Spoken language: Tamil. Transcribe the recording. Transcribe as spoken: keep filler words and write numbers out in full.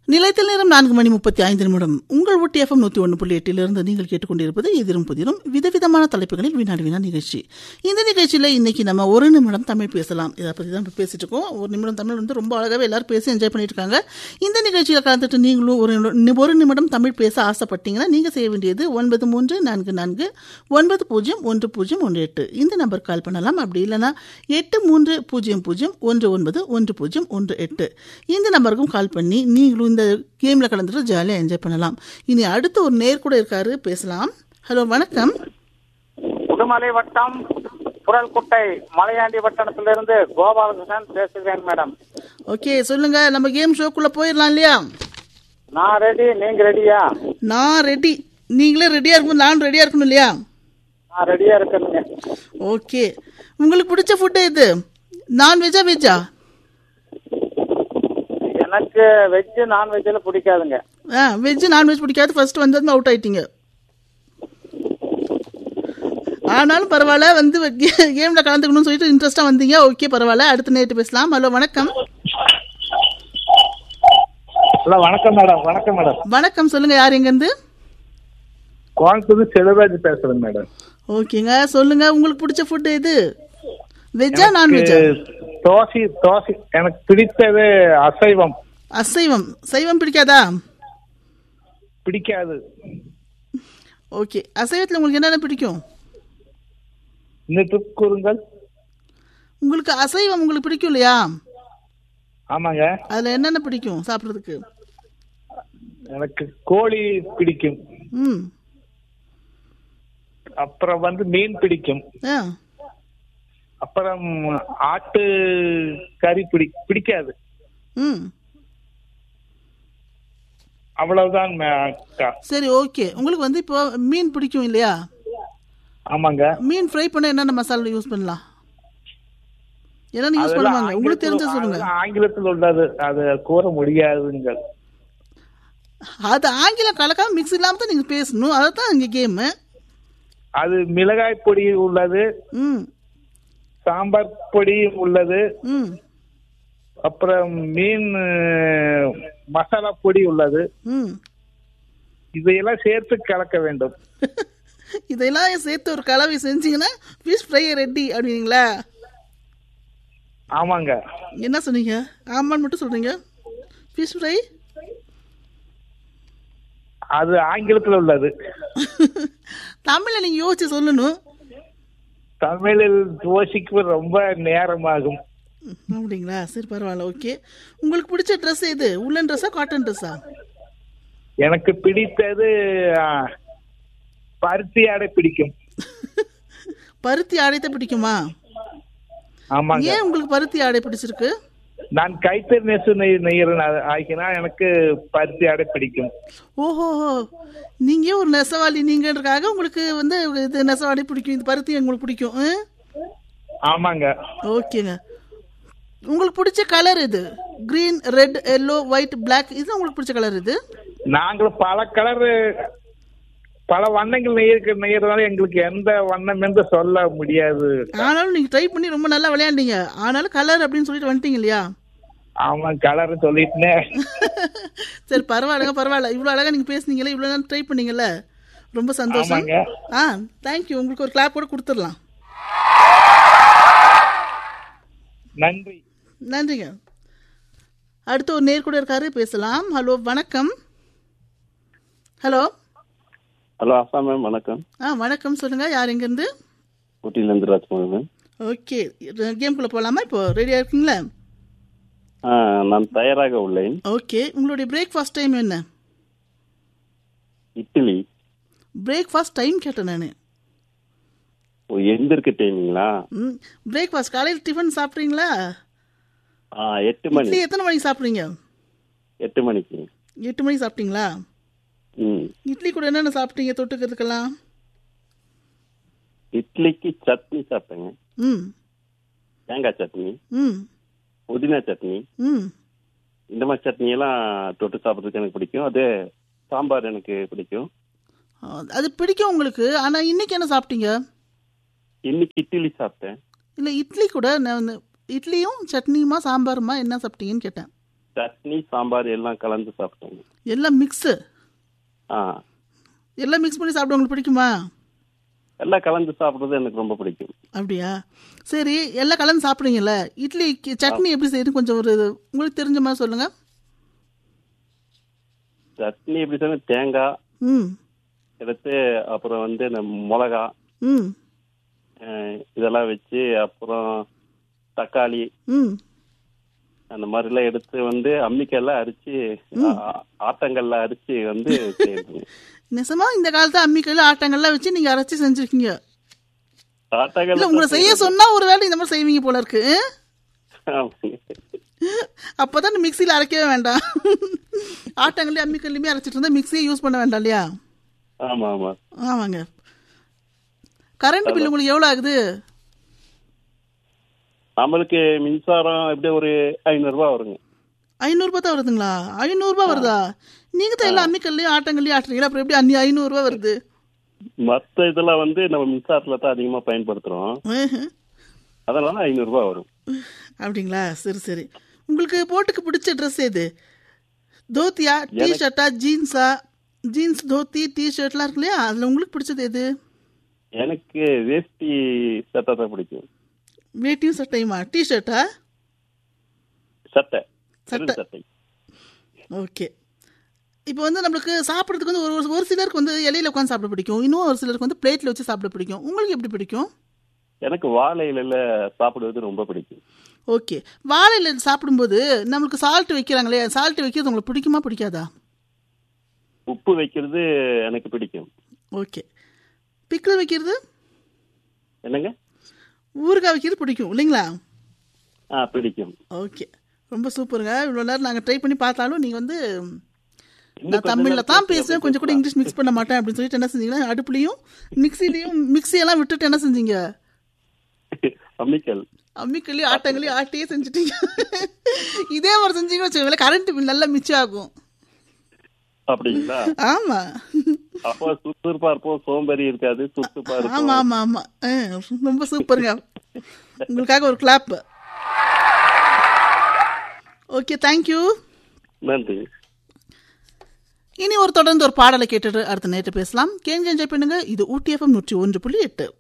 நிலையத்தில் நேரம் நான்கு மணி முப்பத்தி ஐந்து நிமிடம். உங்கள் ஊட்டி எஃப்எம் நூற்றி ஒன்று புள்ளி எட்டிலிருந்து நீங்கள் கேட்டுக்கொண்டிருப்பது எதிரும் புதிரும் விதவிதமான தலைப்புகளில் வினாடி வினா நிகழ்ச்சி. இந்த நிகழ்ச்சியில் இன்னைக்கு நம்ம ஒரு நிமிடம் தமிழ் பேசலாம், இதை பற்றி தான் பேசிட்டு இருக்கோம். ஒரு நிமிடம் தமிழ் வந்து ரொம்ப அழகாகவே எல்லாரும் பேசி என்ஜாய் பண்ணிட்டு இருக்காங்க. இந்த நிகழ்ச்சியில் கலந்துட்டு நீங்களும் ஒரு ஒரு நிமிடம் தமிழ் பேச ஆசைப்பட்டீங்கன்னா நீங்கள் செய்ய வேண்டியது ஒன்பது மூன்று நான்கு நான்கு ஒன்பது பூஜ்ஜியம் ஒன்று பூஜ்ஜியம் ஒன்று எட்டு இந்த நம்பர் கால் பண்ணலாம். அப்படி இல்லைன்னா எட்டு மூன்று பூஜ்ஜியம் பூஜ்ஜியம் ஒன்று ஒன்பது ஒன்று பூஜ்ஜியம் ஒன்று எட்டு இந்த நம்பருக்கும் கால் பண்ணி நீங்களும் இந்த கேம்ல கலந்துட்டு ஜாலியாக என்ஜாய் பண்ணலாம். இனி அடுத்து ஒரு நேர் கூட இருக்காரு, பேசலாம். ஹலோ, வணக்கம். புதுமலை வட்டம் புரல்குட்டை மலையாண்டி வட்டணத்திலிருந்து கோபாலகிருஷ்ணன் பேசுகிறேன் மேடம். ஓகே, சொல்லுங்க. நம்ம கேம் ஷோக்குள்ள போயிடலாம் இல்லையா? நான் ரெடி, நீங்க ரெடியா? நான் ரெடி. நீங்களே ரெடியா இருக்கணும், நானும் ரெடியா இருக்கணும் இல்லையா? நான் ரெடியா இருக்கேங்க. ஓகே, உங்களுக்கு பிடிச்ச ஃபுட் எது? நான்வெஜ்ஜா வெஜ்ஜா? எனக்கு வெஜ் நான்வெஜ்ல பிடிக்காதுங்க. ஆ, வெஜ் நான்வெஜ் பிடிக்காது. ஃபர்ஸ்ட் வந்தது அவுட் ஆயிட்டீங்க. ஆனாலும் பரவாயில்ல, வந்து கேம்ல கலந்துக்கணும்னு சொல்லிட்டு இன்ட்ரெஸ்டா வந்தீங்க. ஓகே, பரவாயில்ல. அடுத்த நேரத்து பேசலாம். ஹலோ, வணக்கம். ஹலோ, வணக்கம் மேடம். வணக்கம் மேடம். வணக்கம், சொல்லுங்க. யார் எங்க இருந்து? கோயம்புத்தூர் செல்வராஜ் பேசுறேன் மேடம். ஓகேங்க, சொல்லுங்க. உங்களுக்கு பிடிச்ச ஃபுட் எது? வெஜ்ஜா நான்வெஜ்ஜா? தோசை. தோசை எனக்கு பிடித்தது அசைவம். அசைவம். சைவம் பிடிக்காதா? பிடிக்காது. ஓகே, அசைவத்தில் உங்களுக்கு என்னென்ன பிடிக்கும்? இன்னும் கூறுங்கள். உங்களுக்கு அசைவம் உங்களுக்கு பிடிக்கும் இல்லையா? ஆமாங்க. அதுல என்னென்ன பிடிக்கும் சாப்பிட்றதுக்கு? எனக்கு கோழி பிடிக்கும். ம். அப்புறம் வந்து மீன் பிடிக்கும். ஆ. அப்புறம் ஆட்டு கறி பிடி பிடிக்காது. ம். அவ்வளவுதான். சரி, ஓகே. உங்களுக்கு வந்து இப்போ மீன் பிடிக்கும் இல்லையா? ஆமாங்க. மீன் ஃப்ரை பண்ண என்னென்ன மசாலா யூஸ் பண்ணலாம்? என்னென்ன யூஸ் பண்ணுவாங்க உங்களுக்கு தெரிஞ்ச சொல்லுங்க. ஆங்கிலத்தில் உள்ளது, அது கூற முடியாதுங்க. அது ஆங்கிலம் கலக்காம மிக்ஸ் இல்லாம தான் நீங்க பேசணும். அதான் இங்க கேம். அது மிளகாய் பொடி உள்ளது. ம். சாம்பார் பொடி உள்ளது. ம். அப்புறம் மீன் மசாலா பொடி உள்ளது. ம். இதையெல்லாம் சேர்த்து கலக்க வேண்டும். இதெல்லாம் சேர்த்து ஒரு கலவை செஞ்சீங்கன்னா ஃபிஷ் ஃப்ரை ரெடி அப்படிங்களா? ஆமாங்க. என்ன சொன்னீங்க? ஆமான்னு மட்டும் சொல்றீங்க. ஃபிஷ் ஃப்ரை அது ஆங்கிலத்தில் உள்ளது. தமிழ்ல நீங்க யோசிச்சு சொல்லணும். தமிழில் யோசிக்க ரொம்ப நேரமாகும். அப்படிங்களா? சரி, பரவாயில்ல. ஓகே, உங்களுக்கு பிடிச்ச ட்ரெஸ் எது? உள்ளன் ட்ரெஸ்ஸா காட்டன் ட்ரெஸ்ஸா? எனக்கு பிடித்தது பருத்தி ஆடை பிடிக்கும். பருத்தி ஆடைத்தை பிடிக்குமா? ஆமாங்க. ஏன் உங்களுக்கு பருத்தி ஆடை பிடிச்சிருக்கு? நான் கைத்தறி நெசு நெய்யற ஆகினா எனக்கு பருத்தி ஆடை பிடிக்கும். ஓஹோ, நீங்க ஒரு நெசவாளி நீங்கன்றதுக்காக உங்களுக்கு வந்து இது நெசவாளி பிடிக்கும், இது பருத்தி உங்களுக்கு பிடிக்கும். ஆமாங்க. ஓகேங்க. உங்களுக்கு பிடிச்ச கலர் எது? Green, red, yellow, white, black, இது உங்களுக்கு பிடிச்ச கலர் எது? நாங்களும் பல கலர் பல வண்ணங்கள் நெய்ய நெய்யறதால எங்களுக்கு எந்த வண்ணம் என்று சொல்ல முடியாது. ஆனாலும் நீங்க ட்ரை பண்ணி ரொம்ப நல்லா விளையாண்டீங்க. ஆனாலும் கலர் அப்படின்னு சொல்லிட்டு வந்துட்டீங்க இல்லையா? ஆமா, கலர் சொல்லிட்டேன். சரி, பரவாயில்ல பரவாயில்ல. இவ்வளவு அழகா நீங்க பேசுனீங்களே, இவ்வளவு நேரம் ட்ரை பண்ணீங்கல்ல, ரொம்ப சந்தோஷம். ஆ, தேங்க்யூ. உங்களுக்கு ஒரு கிளாப் கூட கொடுத்துடலாம். நன்றி. நன்றிங்க. அடுத்து ஒரு நேர் கூட இருக்காரு, பேசலாம். ஹலோ, வணக்கம். ஹலோ. Hello, Assam ma'am. வணக்கம். ஆ, வணக்கம். சொல்லுங்க. யார் எங்க இருந்து? ஊட்டியிலேருந்து ராஜ்குமார் மேம். ஓகே, கேம்குள்ள போலாமா? இப்போ ரெடியா இருக்கீங்களா? ஆ, நான் தயாராக உள்ளேன். ஓகே, உங்களுடைய பிரேக்ஃபாஸ்ட் டைம் என்ன? இட்லி. பிரேக்ஃபாஸ்ட் டைம் கேட்டேன் நான். ஓ, எந்திருக்க டைமிங்களா? ம். பிரேக்ஃபாஸ்ட் காலையில் டிஃபன் சாப்பிட்றீங்களா? ஆ, எட்டு மணி. இட்லி எத்தனை மணிக்கு சாப்பிட்றீங்க? எட்டு மணிக்கு. எட்டு மணிக்கு சாப்பிட்டீங்களா? ம். இட்லி கூட என்னென்ன சாப்பிட்டீங்க தொட்டுக்கிறதுக்கெல்லாம்? இட்லிக்கு சட்னி சாப்பிட்டேங்க. ம். தேங்காய் சட்னி. ம். புதினா சட்னி. ம். இந்த மாதிரி சட்னியெல்லாம் தொட்டு சாப்பிட்றதுக்கு எனக்கு பிடிக்கும். அதே சாம்பார் எனக்கு பிடிக்கும். அது பிடிக்கும் உங்களுக்கு. ஆனால் இன்னைக்கு என்ன சாப்பிட்டீங்க? இன்னைக்கு இட்லி சாப்பிட்டேன். இல்லை, இட்லி கூட நான் இட்லியும் சட்னியுமா சாம்பாருமா என்ன சாப்பிட்டீங்கன்னு கேட்டேன். சட்னி சாம்பார் எல்லாம் கலந்து சாப்பிட்டேங்க. எல்லாம் மிக்ஸு? ஆ, எல்லாம் மிக்ஸ் பண்ணி சாப்பிட உங்களுக்கு பிடிக்குமா? எல்லாம் கலந்து சாப்பிடுறது எனக்கு ரொம்ப பிடிக்கும். அப்படியா? சரி, எல்லாம் கலந்து சாப்பிட்றீங்கல்ல, இட்லி சட்னி எப்படி செய்யணும் கொஞ்சம் ஒரு உங்களுக்கு தெரிஞ்ச மாதிரி சொல்லுங்க. சட்னி எப்படி சொன்னா, தேங்காய் ம் எடுத்து அப்புறம் வந்து இந்த மிளகா ம் அஹ், இதெல்லாம் வச்சு அப்புறம் தக்காளி ம் அந்த மாதிரிலாம் எடுத்து வந்து அம்மிக்கெல்லாம் அரிச்சு ஆ- ஆட்டங்கள்ல அரிச்சு வந்து செய்யறது. நெசமா இந்த காலத்து அம்மிக்கல்ல ஆட்டங்கள்லாம் வச்சு நீங்க அரைச்சி செஞ்சிருக்கீங்க? இல்ல, ஆட்டங்கள் உங்களை செய்ய சொன்னா ஒரு வேளை இந்த மாதிரி செய்வீங்க போல இருக்கு. அப்பதான் மிக்சியில அரைக்கவே வேண்டாம். ஆட்டங்கள்லயும் அம்மிக்கல்லையுமே அரைச்சிட்டு இருந்தா மிக்சியை யூஸ் பண்ண வேண்டாம் இல்லையா? ஆமா ஆமா. ஆமாங்க. கரண்ட் பில் உங்களுக்கு எவ்வளவு ஆகுது? நம்மளுக்கு மின்சாரம் எப்படி ஒரு ஐநூறு ரூபாய் வருங்க. ஐநூறு ரூபாய் தான் வருதுங்களா? ஐநூறு ரூபாய் வருதா? நீங்க தான் எல்லாம் அம்மிக்கல்லையும் ஆட்டங்கள்லயும் ஆட்டுறீங்களா, அப்புறம் எப்படி அன்னி ஐநூறு ரூபாய் வருது? மத்த இதெல்லாம் வந்து நம்ம மின்சாரத்துல தான் அதிகமா பயன்படுத்துறோம், ஆஹ். அதனால ஐநூறு ரூபாய் வரும். அப்படிங்களா? சரி சரி. உங்களுக்கு போட்டுக்கு பிடிச்ச ட்ரெஸ் எது? தோத்தியா, டி ஷர்ட்டா, ஜீன்ஸா? ஜீன்ஸ், தோத்தி, டி ஷர்ட்லாம் இருக்கு இல்லையா, அதுல உங்களுக்கு பிடிச்சது எது? எனக்கு வேஷ்டி சட்டை தான் பிடிக்கும். வேட்டியும் சட்டையுமா? டி ஷர்ட்டா? சட்டை, சட்டை. சட்டை. ஓகே. இப்போ வந்து நம்மளுக்கு சாப்பிட்றதுக்கு வந்து ஒரு ஒரு சிலருக்கு வந்து இலையில உட்காந்து சாப்பிட பிடிக்கும், இன்னும் ஒரு சிலருக்கு வந்து பிளேட்ல வச்சு சாப்பிட பிடிக்கும். உங்களுக்கு எப்படி பிடிக்கும்? எனக்கு வாழை இலையில சாப்பிடுவது ரொம்ப பிடிக்கும். ஓகே. வாழையில சாப்பிடும்போது நம்மளுக்கு சால்ட் வைக்கிறாங்களே, சால்ட் வைக்கிறது உங்களுக்கு பிடிக்குமா பிடிக்காதா? உப்பு வைக்கிறது எனக்கு பிடிக்கும். ஓகே. பிக்கிள் வைக்கிறது? என்னங்க? ஊறுகாய் வைக்கிறது பிடிக்கும் இல்லைங்களா? ஆ, பிடிக்கும். ஓகே, ரொம்ப சூப்பருங்க. இவ்வளோ நேரம் நாங்கள் ட்ரை பண்ணி பார்த்தாலும் நீங்கள் வந்து இன்னும் நான் கொஞ்ச தமிழில் நேரம் தான் பேசுங்க, பேசுவேன், கொஞ்சம் கூட இங்கிலீஷ் மிக்ஸ் பண்ண மாட்டேன் அப்படின்னு சொல்லிட்டு என்ன செஞ்சீங்கன்னா, அடுப்புலையும் மிக்சிலையும் மிக்சியெல்லாம் விட்டுட்டு என்ன செஞ்சீங்க, அம்மிக்கல் அம்மிக்கல்லையும் ஆட்டங்களையும் ஆட்டியே செஞ்சுட்டீங்க. இதே மாதிரி செஞ்சீங்கன்னு வச்சுக்கோங்களேன், கரண்ட் பில் நல்லா மிச்சம் ஆகும். அப்படிங்களா? ஆமா அப்போ சுறுசுறுப்பா இருப்போம், சோம்பேறி இருக்காது, சுறுசுறுப்பா ஆமா இருக்கும். ஆமா ஆமா. ஆ, ரொம்ப சூப்பருங்க. உங்களுக்காக ஒரு கிளாப். Okay, thank you. நன்றி. இனி ஒரு தொடர்ந்து ஒரு பாடலை கேட்டுட்டு அடுத்த நேற்று பேசலாம். கேங்க என்ஜாய் பண்ணுங்க. இது ஊட்டி எஃப்எம் நூற்றி ஒன்று புள்ளி எட்டு.